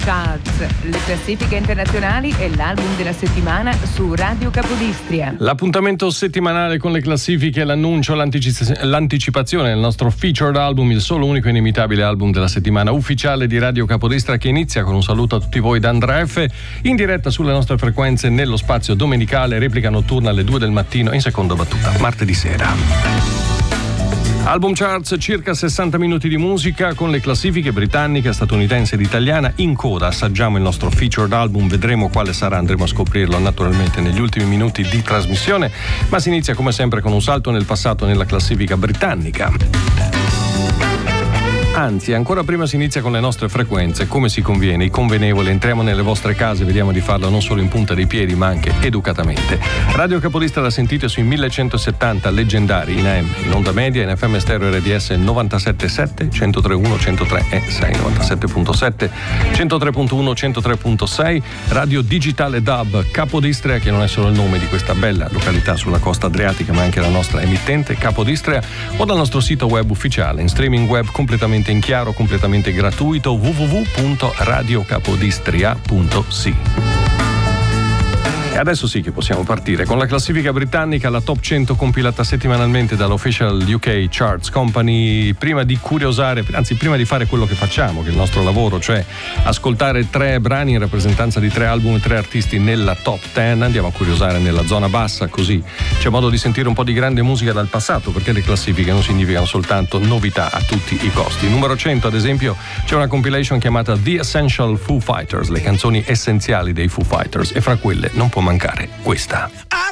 Charts, le classifiche internazionali e l'album della settimana su Radio Capodistria. L'appuntamento settimanale con le classifiche, l'annuncio, l'anticipazione del nostro featured album, il solo, unico e inimitabile album della settimana ufficiale di Radio Capodistria, che inizia con un saluto a tutti voi da Andrea F, in diretta sulle nostre frequenze nello spazio domenicale, replica notturna alle 2 del mattino in seconda battuta, martedì sera. Album Charts, circa 60 minuti di musica con le classifiche britannica, statunitense ed italiana. In coda assaggiamo il nostro featured album, vedremo quale sarà, andremo a scoprirlo naturalmente negli ultimi minuti di trasmissione, ma si inizia come sempre con un salto nel passato nella classifica britannica. Anzi, ancora prima si inizia con le nostre frequenze, come si conviene, i convenevoli. Entriamo nelle vostre case, vediamo di farlo non solo in punta dei piedi, ma anche educatamente. Radio Capodistria la sentite sui 1170 leggendari in AM, in onda media, in FM stereo RDS 97.7, 103.1, 103.6, 97.7, 103.1, 103.6, radio digitale DAB Capodistria, che non è solo il nome di questa bella località sulla costa adriatica, ma anche la nostra emittente Capodistria, o dal nostro sito web ufficiale, in streaming web completamente in chiaro, completamente gratuito, www.radiocapodistria.si. E adesso sì che possiamo partire con la classifica britannica, la top 100 compilata settimanalmente dall'Official UK Charts Company. Prima di curiosare, anzi prima di fare quello che facciamo, che è il nostro lavoro, cioè ascoltare 3 brani in rappresentanza di 3 album e 3 artisti nella top 10, andiamo a curiosare nella zona bassa, così c'è modo di sentire un po' di grande musica dal passato, perché le classifiche non significano soltanto novità a tutti i costi. Numero 100 ad esempio c'è una compilation chiamata The Essential Foo Fighters, le canzoni essenziali dei Foo Fighters, e fra quelle non può mancare questa.